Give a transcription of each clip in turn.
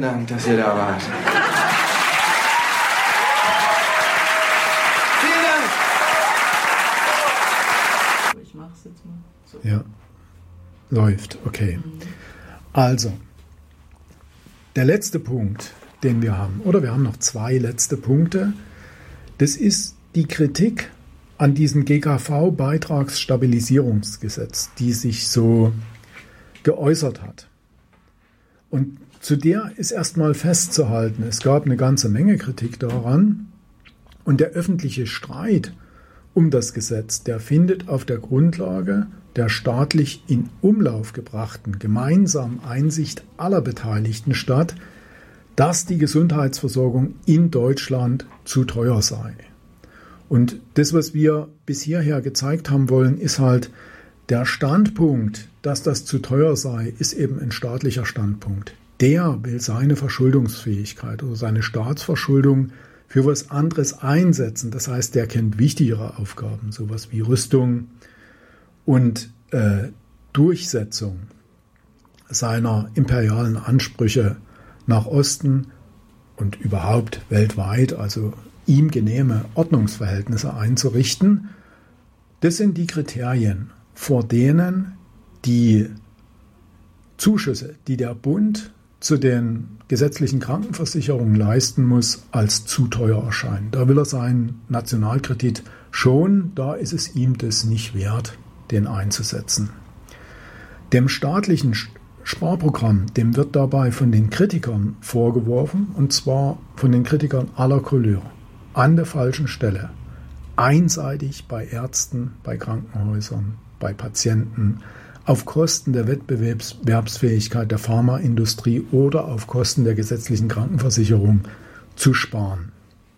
Dank, dass ihr da wart. Vielen Dank. Ich mach's jetzt mal. So. Ja, läuft, okay. Also, der letzte Punkt, den wir haben, oder wir haben noch 2 letzte Punkte, das ist die Kritik an diesem GKV-Beitragsstabilisierungsgesetz, die sich so geäußert hat. Und zu der ist erstmal festzuhalten, es gab eine ganze Menge Kritik daran und der öffentliche Streit um das Gesetz, der findet auf der Grundlage der staatlich in Umlauf gebrachten gemeinsamen Einsicht aller Beteiligten statt, dass die Gesundheitsversorgung in Deutschland zu teuer sei. Und das, was wir bis hierher gezeigt haben wollen, ist halt der Standpunkt, dass das zu teuer sei, ist eben ein staatlicher Standpunkt. Der will seine Verschuldungsfähigkeit oder seine Staatsverschuldung für was anderes einsetzen. Das heißt, der kennt wichtigere Aufgaben, sowas wie Rüstung und Durchsetzung seiner imperialen Ansprüche nach Osten und überhaupt weltweit, also ihm genehme Ordnungsverhältnisse einzurichten. Das sind die Kriterien, vor denen die Zuschüsse, die der Bund zu den gesetzlichen Krankenversicherungen leisten muss, als zu teuer erscheinen. Da will er seinen Nationalkredit schon, da ist es ihm das nicht wert, den einzusetzen. Dem staatlichen Sparprogramm, dem wird dabei von den Kritikern vorgeworfen, und zwar von den Kritikern aller Couleur, an der falschen Stelle, einseitig bei Ärzten, bei Krankenhäusern, bei Patienten, auf Kosten der Wettbewerbsfähigkeit der Pharmaindustrie oder auf Kosten der gesetzlichen Krankenversicherung zu sparen.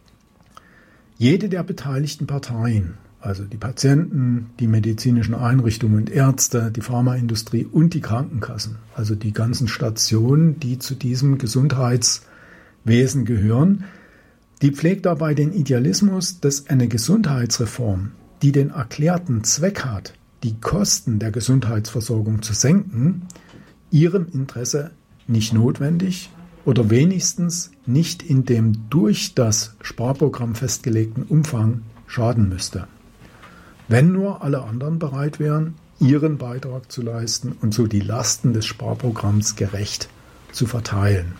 Jede der beteiligten Parteien, also die Patienten, die medizinischen Einrichtungen und Ärzte, die Pharmaindustrie und die Krankenkassen, also die ganzen Stationen, die zu diesem Gesundheitswesen gehören, die pflegt dabei den Idealismus, dass eine Gesundheitsreform, die den erklärten Zweck hat, die Kosten der Gesundheitsversorgung zu senken, ihrem Interesse nicht notwendig oder wenigstens nicht in dem durch das Sparprogramm festgelegten Umfang schaden müsste. Wenn nur alle anderen bereit wären, ihren Beitrag zu leisten und so die Lasten des Sparprogramms gerecht zu verteilen.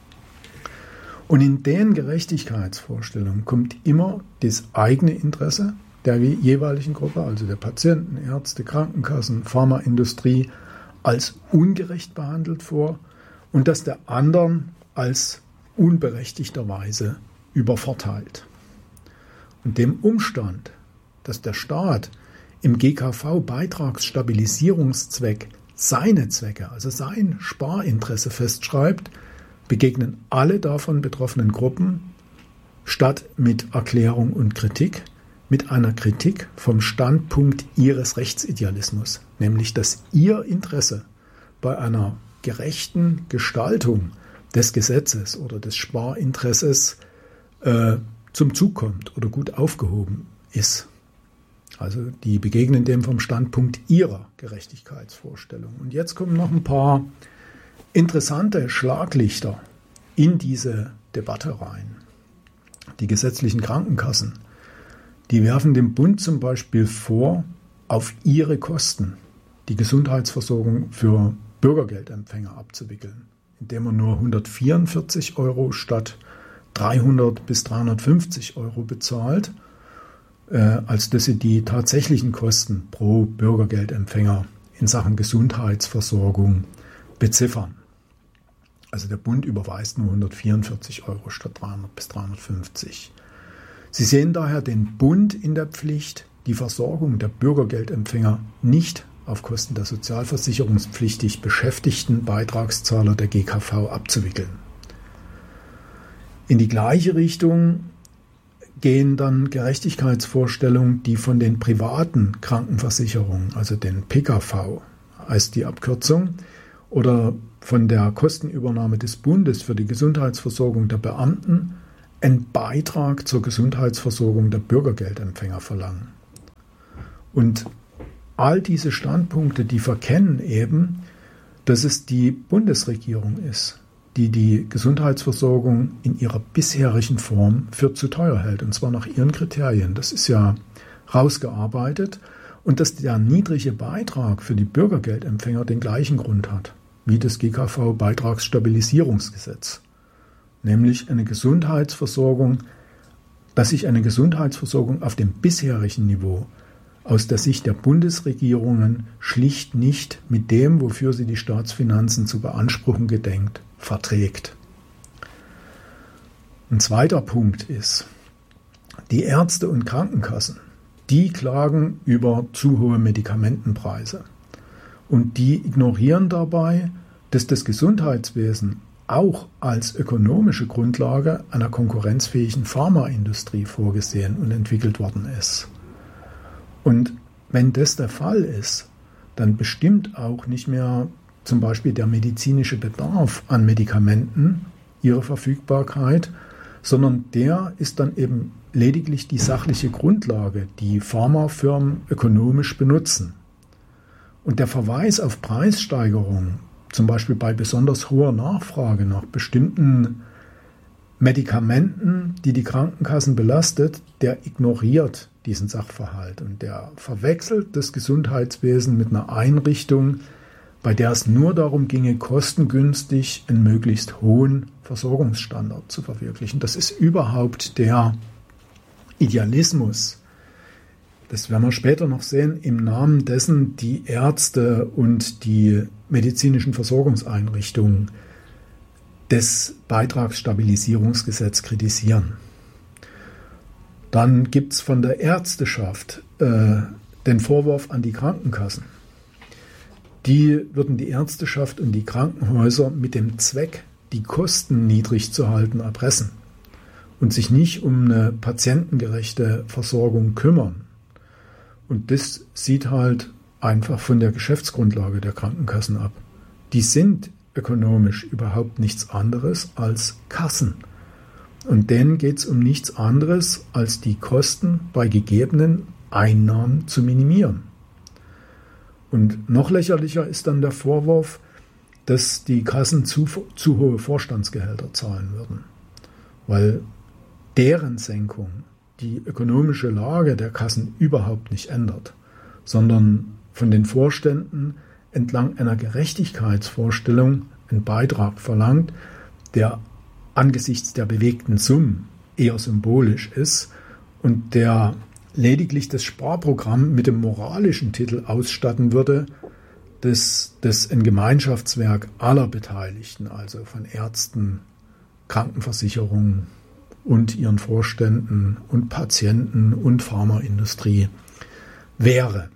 Und in den Gerechtigkeitsvorstellungen kommt immer das eigene Interesse der jeweiligen Gruppe, also der Patienten, Ärzte, Krankenkassen, Pharmaindustrie, als ungerecht behandelt vor und das der anderen als unberechtigterweise übervorteilt. Und dem Umstand, dass der Staat im GKV-Beitragsstabilisierungszweck seine Zwecke, also sein Sparinteresse festschreibt, begegnen alle davon betroffenen Gruppen statt mit Erklärung und Kritik, mit einer Kritik vom Standpunkt ihres Rechtsidealismus, nämlich dass ihr Interesse bei einer gerechten Gestaltung des Gesetzes oder des Sparinteresses zum Zug kommt oder gut aufgehoben ist. Also die begegnen dem vom Standpunkt ihrer Gerechtigkeitsvorstellung. Und jetzt kommen noch ein paar interessante Schlaglichter in diese Debatte rein. Die gesetzlichen Krankenkassen, die werfen dem Bund zum Beispiel vor, auf ihre Kosten die Gesundheitsversorgung für Bürgergeldempfänger abzuwickeln, indem man nur 144 € statt 300 bis 350 € bezahlt, als dass sie die tatsächlichen Kosten pro Bürgergeldempfänger in Sachen Gesundheitsversorgung beziffern. Also der Bund überweist nur 144 € statt 300 bis 350. Sie sehen daher den Bund in der Pflicht, die Versorgung der Bürgergeldempfänger nicht auf Kosten der sozialversicherungspflichtig beschäftigten Beitragszahler der GKV abzuwickeln. In die gleiche Richtung gehen dann Gerechtigkeitsvorstellungen, die von den privaten Krankenversicherungen, also den PKV heißt die Abkürzung, oder von der Kostenübernahme des Bundes für die Gesundheitsversorgung der Beamten einen Beitrag zur Gesundheitsversorgung der Bürgergeldempfänger verlangen. Und all diese Standpunkte, die verkennen eben, dass es die Bundesregierung ist, die die Gesundheitsversorgung in ihrer bisherigen Form für zu teuer hält, und zwar nach ihren Kriterien. Das ist ja rausgearbeitet, und dass der niedrige Beitrag für die Bürgergeldempfänger den gleichen Grund hat wie das GKV-Beitragsstabilisierungsgesetz, nämlich eine Gesundheitsversorgung, dass sich eine Gesundheitsversorgung auf dem bisherigen Niveau aus der Sicht der Bundesregierungen schlicht nicht mit dem, wofür sie die Staatsfinanzen zu beanspruchen gedenkt, verträgt. Ein zweiter Punkt ist, die Ärzte und Krankenkassen, die klagen über zu hohe Medikamentenpreise. Und die ignorieren dabei, dass das Gesundheitswesen auch als ökonomische Grundlage einer konkurrenzfähigen Pharmaindustrie vorgesehen und entwickelt worden ist. Und wenn das der Fall ist, dann bestimmt auch nicht mehr zum Beispiel der medizinische Bedarf an Medikamenten ihre Verfügbarkeit, sondern der ist dann eben lediglich die sachliche Grundlage, die Pharmafirmen ökonomisch benutzen. Und der Verweis auf Preissteigerungen, zum Beispiel bei besonders hoher Nachfrage nach bestimmten Medikamenten, die die Krankenkassen belastet, der ignoriert diesen Sachverhalt und der verwechselt das Gesundheitswesen mit einer Einrichtung, bei der es nur darum ginge, kostengünstig einen möglichst hohen Versorgungsstandard zu verwirklichen. Das ist überhaupt der Idealismus, das werden wir später noch sehen, im Namen dessen die Ärzte und die medizinischen Versorgungseinrichtungen des Beitragsstabilisierungsgesetzes kritisieren. Dann gibt es von der Ärzteschaft den Vorwurf an die Krankenkassen. Die würden die Ärzteschaft und die Krankenhäuser mit dem Zweck, die Kosten niedrig zu halten, erpressen und sich nicht um eine patientengerechte Versorgung kümmern. Und das sieht halt einfach von der Geschäftsgrundlage der Krankenkassen ab. Die sind ökonomisch überhaupt nichts anderes als Kassen. Und denen geht es um nichts anderes, als die Kosten bei gegebenen Einnahmen zu minimieren. Und noch lächerlicher ist dann der Vorwurf, dass die Kassen zu hohe Vorstandsgehälter zahlen würden, weil deren Senkung die ökonomische Lage der Kassen überhaupt nicht ändert, sondern von den Vorständen entlang einer Gerechtigkeitsvorstellung einen Beitrag verlangt, der angesichts der bewegten Summen eher symbolisch ist und der lediglich das Sparprogramm mit dem moralischen Titel ausstatten würde, dass das ein Gemeinschaftswerk aller Beteiligten, also von Ärzten, Krankenversicherungen und ihren Vorständen und Patienten und Pharmaindustrie wäre.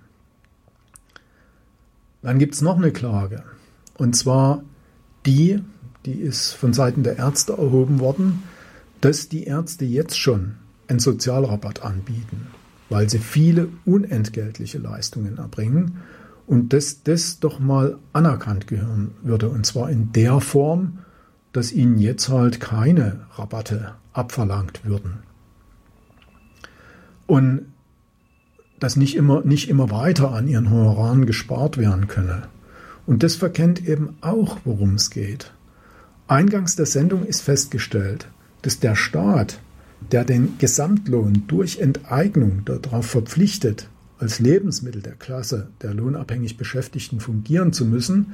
Dann gibt es noch eine Klage, und zwar die ist von Seiten der Ärzte erhoben worden, dass die Ärzte jetzt schon einen Sozialrabatt anbieten, weil sie viele unentgeltliche Leistungen erbringen und dass das doch mal anerkannt gehören würde, und zwar in der Form, dass ihnen jetzt halt keine Rabatte abverlangt würden. Und dass nicht immer weiter an ihren Honoraren gespart werden könne. Und das verkennt eben auch, worum es geht. Eingangs der Sendung ist festgestellt, dass der Staat, der den Gesamtlohn durch Enteignung darauf verpflichtet, als Lebensmittel der Klasse der lohnabhängig Beschäftigten fungieren zu müssen,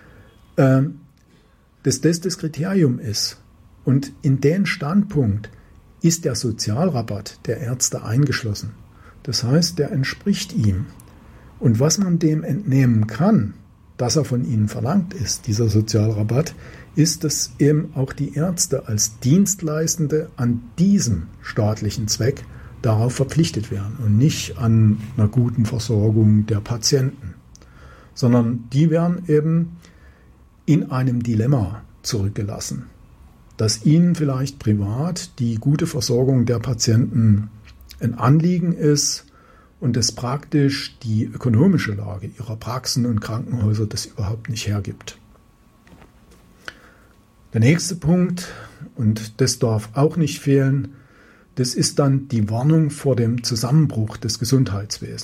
dass das Kriterium ist. Und in den Standpunkt ist der Sozialrabatt der Ärzte eingeschlossen. Das heißt, der entspricht ihm. Und was man dem entnehmen kann, dass er von ihnen verlangt ist, dieser Sozialrabatt, ist, dass eben auch die Ärzte als Dienstleistende an diesem staatlichen Zweck darauf verpflichtet werden und nicht an einer guten Versorgung der Patienten, sondern die werden eben in einem Dilemma zurückgelassen, dass ihnen vielleicht privat die gute Versorgung der Patienten ein Anliegen ist und dass praktisch die ökonomische Lage ihrer Praxen und Krankenhäuser das überhaupt nicht hergibt. Der nächste Punkt, und das darf auch nicht fehlen, das ist dann die Warnung vor dem Zusammenbruch des Gesundheitswesens.